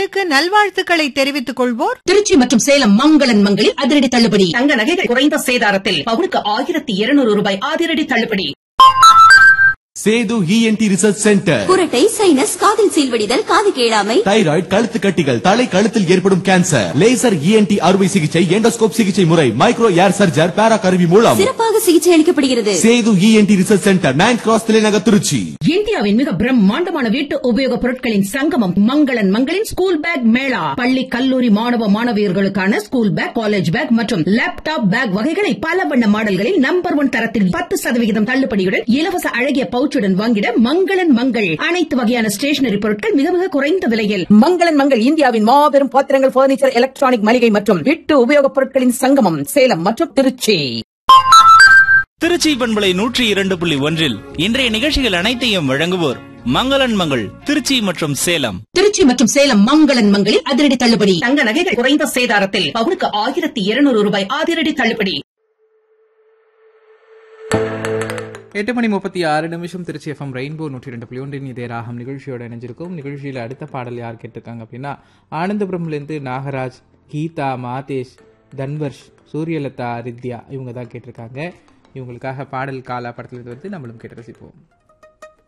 உங்களுக்கு நல்வாழ்த்துக்களை தெரிவித்துக் கொள்வோர் திருச்சி மற்றும் சேலம் மங்களன் மங்களில் அதிரடி தள்ளுபடி. தங்க நகைகள் குறைந்த சேதாரத்தில் பவுனுக்கு 1200 ரூபாய் அதிரடி தள்ளுபடி. Setu ENT research centre. குரட்டை, சைனஸ், காதில் சீல்வடிதல், காது கேளாமை, தைராய்டு, கழுத்து கட்டிகள், தலை கழுத்தில் ஏற்படும் கேன்சர், லேசர் இஎன்டி அறுவை சிகிச்சை, எண்டோஸ்கோப் சிகிச்சை முறை, மைக்ரோ ஏர் சர்ஜர், பேரா கருவி மூலம் சிறப்பாக சிகிச்சை அளிக்கப்படுகிறது. Setu ENT research centre, 9th cross, தலைநகர், திருச்சி. இந்தியாவின் மிக பிரம்மாண்டமான வீட்டு உபயோக பொருட்களின் சங்கமம் மங்களன் மங்களின் ஸ்கூல் பேக் மேளா. பள்ளி கல்லூரி மாணவ மாணவியர்களுக்கான ஸ்கூல் பேக், காலேஜ் பேக் மற்றும் லேப்டாப் பேக் வகைகளை பல வண்ண மாடல்களில் நம்பர் 1 தரத்தில் 10% தள்ளுபடியுடன் இலவச அழகிய பவுச்சுடன் வாங்கிட மங்களன் மங்கள். அனைத்து வகையான ஸ்டேஷனரி பொருட்கள் மிக மிக குறைந்த விலையில். மங்களன் மங்கள் இந்தியாவின் மாபெரும் பாத்திரங்கள், பர்னிச்சர், எலக்ட்ரானிக் மளிகை மற்றும் வீட்டு உபயோகப் பொருட்களின் சங்கமம் சேலம் மற்றும் திருச்சி. திருச்சி பண்பலை 102.1 இன்றைய நிகழ்ச்சிகள் அனைத்தையும் வழங்குவோர் மங்களன் மங்கள் திருச்சி மற்றும் சேலம். திருச்சி மற்றும் சேலம் மங்களன் மங்களில் அதிரடி தள்ளுபடி. தங்க நகைகள் குறைந்த சேதாரத்தில் பவுனுக்கு 1200 ரூபாய் அதிரடி தள்ளுபடி. 8:36 திருச்சி எஃப்எம் ரெயின்போ 102.1 இதே ராகம் நிகழ்ச்சியோட இணைஞ்சிருக்கும். நிகழ்ச்சியில் அடுத்த பாடல் யார் கேட்டிருக்காங்க அப்படின்னா, ஆனந்தபுரம்லேருந்து நாகராஜ், கீதா, மாதேஷ், தன்வர்ஷ், சூரியலதா, ரித்யா இவங்க தான் கேட்டிருக்காங்க. இவங்களுக்காக பாடல் காலா படத்துல வந்து நம்மளும் கேட்டு ரசிப்போம்.